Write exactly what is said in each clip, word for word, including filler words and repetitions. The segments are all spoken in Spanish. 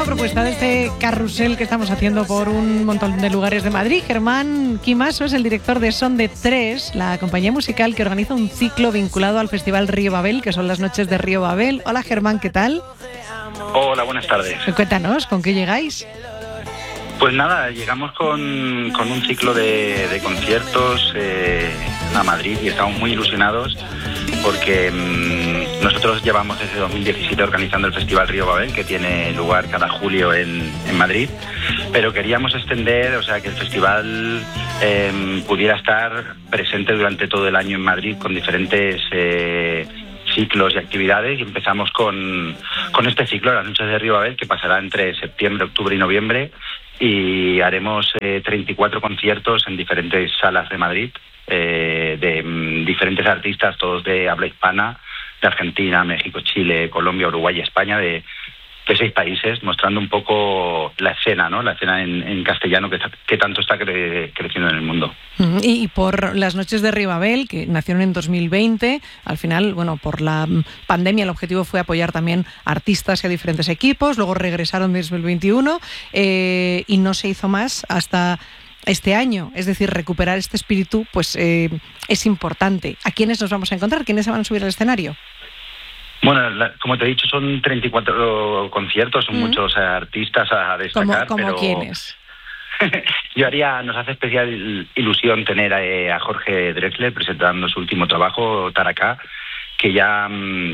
nueva propuesta de este carrusel que estamos haciendo por un montón de lugares de Madrid. Germán Quimaso es el director de Son de Tres, la compañía musical que organiza un ciclo vinculado al Festival Río Babel, que son las noches de Río Babel. Hola Germán, ¿qué tal? Hola, buenas tardes. Cuéntanos, ¿con qué llegáis? Pues nada, llegamos con, con un ciclo de, de conciertos eh, a Madrid y estamos muy ilusionados porque mmm, nosotros llevamos desde dos mil diecisiete organizando el Festival Río Babel, que tiene lugar cada julio en, en Madrid, pero queríamos extender, o sea, que el festival eh, pudiera estar presente durante todo el año en Madrid con diferentes eh, ciclos y actividades, y empezamos con, con este ciclo, las noches de Río Babel, que pasará entre septiembre, octubre y noviembre, y haremos eh, treinta y cuatro conciertos en diferentes salas de Madrid, eh, de mm, diferentes artistas, todos de habla hispana, de Argentina, México, Chile, Colombia, Uruguay y España, de, de seis países, mostrando un poco la escena, ¿no? La escena en, en castellano que, que tanto está cre- creciendo en el mundo. Y, y por las noches de Río Babel, que nacieron en dos mil veinte, al final, bueno, por la pandemia el objetivo fue apoyar también a artistas y a diferentes equipos, luego regresaron en dos mil veintiuno eh, y no se hizo más hasta este año. Es decir, recuperar este espíritu pues eh, es importante. ¿A quiénes nos vamos a encontrar? ¿Quiénes se van a subir al escenario? Bueno, la, como te he dicho, son treinta y cuatro conciertos, son mm. muchos artistas a destacar. ¿Cómo, cómo pero quiénes? Yo haría, nos hace especial ilusión tener a, a Jorge Drexler presentando su último trabajo, Taraka, que ya,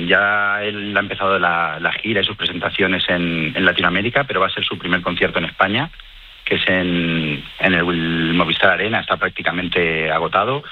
ya él ha empezado la, la gira y sus presentaciones en, en Latinoamérica, pero va a ser su primer concierto en España, que es en, en el Movistar Arena, está prácticamente agotado.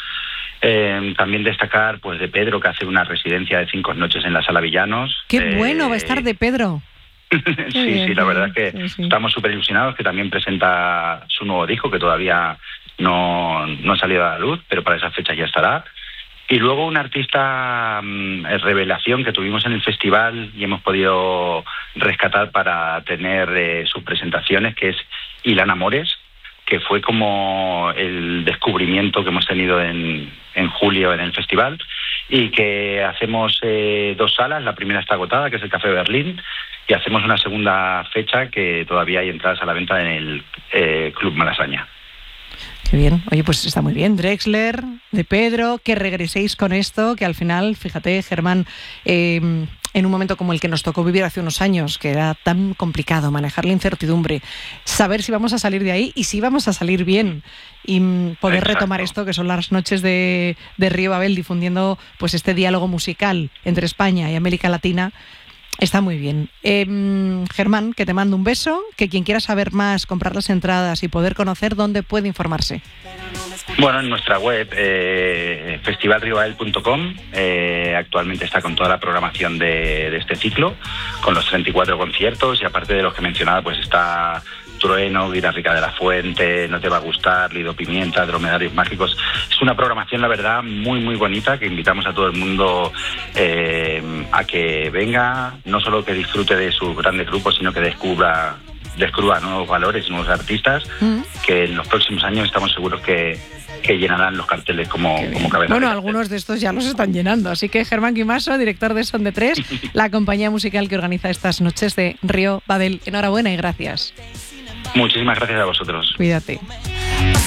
Eh, también destacar pues de Pedro, que hace una residencia de cinco noches en la Sala Villanos. ¡Qué eh, bueno va a estar de Pedro! sí, bien, sí, la verdad es que sí, sí. estamos súper ilusionados, que también presenta su nuevo disco, que todavía no, no ha salido a la luz, pero para esa fecha ya estará. Y luego un artista mmm, revelación que tuvimos en el festival y hemos podido rescatar para tener eh, sus presentaciones, que es Ilan Amores, que fue como el descubrimiento que hemos tenido en, en julio en el festival, y que hacemos eh, dos salas. La primera está agotada, que es el Café Berlín, y hacemos una segunda fecha que todavía hay entradas a la venta en el eh, Club Malasaña. Qué bien. Oye, pues está muy bien. Drexler, de Pedro, que regreséis con esto, que al final, fíjate, Germán, eh, en un momento como el que nos tocó vivir hace unos años, que era tan complicado manejar la incertidumbre, saber si vamos a salir de ahí y si vamos a salir bien, y poder Exacto. retomar esto, que son las noches de, de Río Babel, difundiendo pues este diálogo musical entre España y América Latina. Está muy bien. Eh, Germán, que te mando un beso, que quien quiera saber más, comprar las entradas y poder conocer, ¿dónde puede informarse? Bueno, en nuestra web, eh, festival rio babel punto com, eh, actualmente está con toda la programación de, de este ciclo, con los treinta y cuatro conciertos, y aparte de los que mencionaba, pues está Trueno, Vida Rica de la Fuente, No te va a gustar, Lido Pimienta, Dromedarios Mágicos. Es una programación, la verdad, muy muy bonita, que invitamos a todo el mundo eh, a que venga, no solo que disfrute de sus grandes grupos, sino que descubra descubra nuevos valores, nuevos artistas, mm. que en los próximos años estamos seguros que, que llenarán los carteles como, como cabeza. Bueno, algunos de estos ya los están llenando. Así que Germán Quimaso, director de Son de Tres, la compañía musical que organiza estas noches de Río Babel. Enhorabuena y gracias. Muchísimas gracias a vosotros. Cuídate.